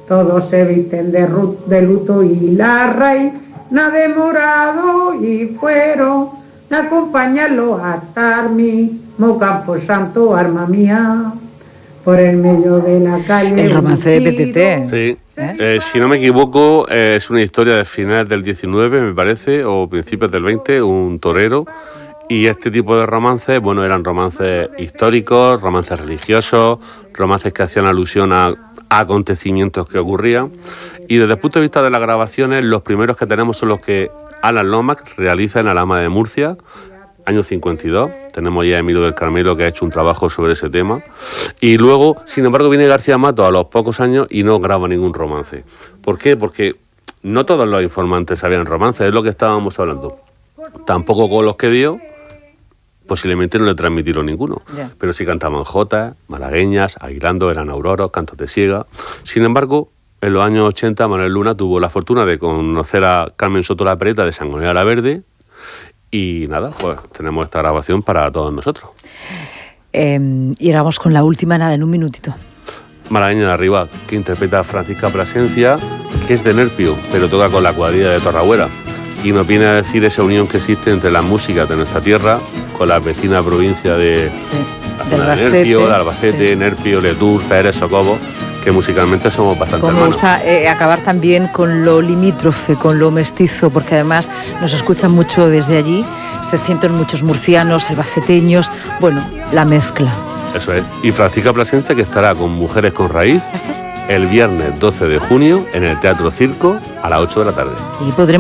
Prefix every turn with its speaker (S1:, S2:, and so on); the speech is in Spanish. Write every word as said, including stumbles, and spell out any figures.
S1: todos se visten de, ru- de luto y la reina de morado y fueron a acompañarlo hasta el mismo Camposanto, arma mía, por el medio de la calle.
S2: El romance de Petete.
S3: Sí. ¿Eh? Eh, si no me equivoco, eh, es una historia de finales del diecinueve, me parece, o principios del veinte, un torero. Y este tipo de romances, bueno, eran romances históricos, romances religiosos, romances que hacían alusión a, a acontecimientos que ocurrían. Y desde el punto de vista de las grabaciones, los primeros que tenemos son los que Alan Lomax realiza en Alhama de Murcia, año cincuenta y dos. Tenemos ya a Emilio del Carmelo, que ha hecho un trabajo sobre ese tema. Y luego, sin embargo, viene García Matos a los pocos años y no graba ningún romance. ¿Por qué? Porque no todos los informantes sabían romance, es lo que estábamos hablando. Tampoco con los que dio, posiblemente no le transmitieron ninguno. Yeah. Pero sí cantaban jotas, malagueñas, aguilando, eran auroros, cantos de siega. Sin embargo, en los años ochenta, Manuel Luna tuvo la fortuna de conocer a Carmen Soto La Pereta de Sangonera la Verde. Y nada, pues tenemos esta grabación para todos nosotros.
S2: Eh, y ahora vamos con la última, nada, en un minutito.
S3: Malagueña de Arriba, que interpreta Francisca Plasencia, que es de Nerpio, pero toca con la cuadrilla de Torragüera. Y nos viene a decir esa unión que existe entre las músicas de nuestra tierra con la vecina provincia de,
S2: sí,
S3: de, de Nerpio, de Albacete, sí. Nerpio, Letur, Pérez, Socobo, que musicalmente somos bastante
S2: Como
S3: hermanos.
S2: Me gusta eh, acabar también con lo limítrofe, con lo mestizo, porque además nos escuchan mucho desde allí, se sienten muchos murcianos, albaceteños, bueno, la mezcla.
S3: Eso es. Y Francisca Plasencia, que estará con Mujeres con Raíz el viernes doce de junio en el Teatro Circo a las ocho de la tarde.
S2: Y podremos